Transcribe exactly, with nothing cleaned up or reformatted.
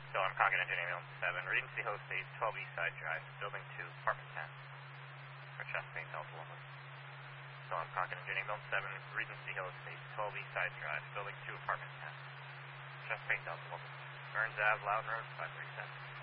So I'm Concord Engineering Building seven, Regency Hill Estates, twelve East Side Drive, Building two, Apartment ten, for Chesapeake Delta Lima. So I'm Concord Engineering Building seven, Regency Hill Estates, twelve East Side Drive, Building two, Apartment ten, Chesapeake Delta Lima. Burns Ave, Loudon Road, five thirty-seven.